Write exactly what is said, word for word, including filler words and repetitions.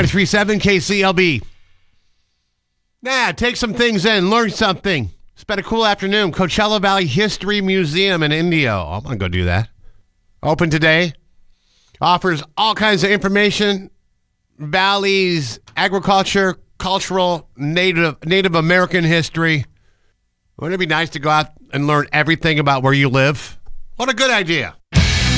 ninety-three point seven K C L B. Nah, take some things in, learn something. Spend a cool afternoon. Coachella Valley History Museum in Indio. I'm going to go do that. Open today. Offers all kinds of information. Valley's agriculture, cultural, Native Native American history. Wouldn't it be nice to go out and learn everything about where you live? What a good idea.